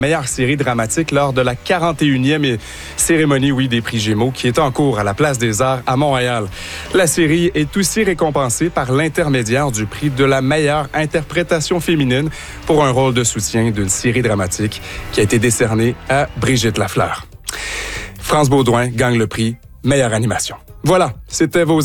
Meilleure série dramatique lors de la 41e cérémonie, des prix Gémeaux qui est en cours à la Place des Arts à Montréal. La série est aussi récompensée par l'intermédiaire du prix de la meilleure interprétation féminine pour un rôle de soutien d'une série dramatique qui a été décerné à Brigitte Lafleur. France Baudouin gagne le prix meilleure animation. Voilà, c'était vos